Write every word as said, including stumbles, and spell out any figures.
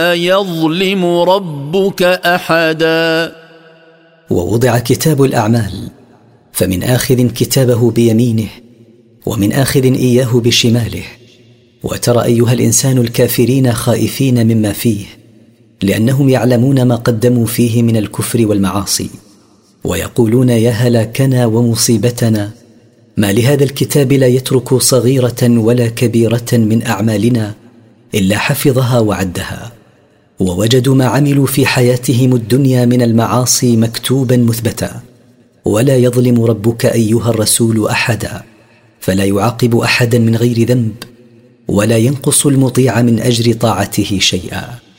يظلم ربك أحدا. ووضع كتاب الأعمال، فمن آخذ كتابه بيمينه ومن آخذ إياه بشماله. وترى أيها الإنسان الكافرين خائفين مما فيه، لأنهم يعلمون ما قدموا فيه من الكفر والمعاصي، ويقولون يا هلاكنا ومصيبتنا، ما لهذا الكتاب لا يترك صغيرة ولا كبيرة من أعمالنا إلا حفظها وعدها. ووجدوا ما عملوا في حياتهم الدنيا من المعاصي مكتوبا مثبتا. ولا يظلم ربك أيها الرسول أحدا، فلا يعاقب أحدا من غير ذنب، ولا ينقص المطيع من أجر طاعته شيئا.